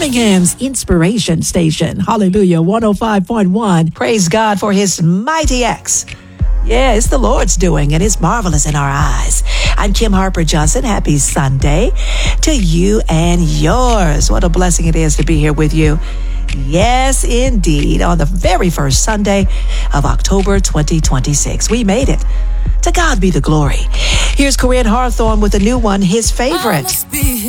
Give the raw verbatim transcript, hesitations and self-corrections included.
Birmingham's Inspiration Station. Hallelujah, one oh five point one. Praise God for his mighty acts. Yeah, it's the Lord's doing, and it's marvelous in our eyes. I'm Kim Harper Johnson. Happy Sunday to you and yours. What a blessing it is to be here with you. Yes, indeed. On the very first Sunday of October twenty twenty-six. We made it. To God be the glory. Here's Corinne Hawthorne with a new one, his favorite.